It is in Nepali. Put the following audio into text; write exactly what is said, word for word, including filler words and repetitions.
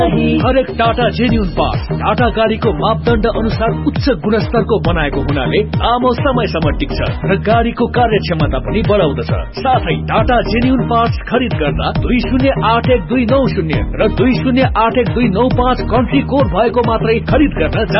हरेक टाटा जेन्युन पार्ट्स टाटा गाडीको मापदण्ड अनुसार उच्च गुणस्तरको बनाएको हुनाले लामो समयसम्म टिक्छ र गाडीको कार्यक्षमता पनि बढाउँदछ। साथै टाटा जेन्युन पार्ट्स खरिद गर्दा दुई शून्य आठ एक दुई नौ शून्य र दुई शून्य आठ एक दुई नौ पाँच कन्ट्री कोड भएको मात्रै खरिद गर्न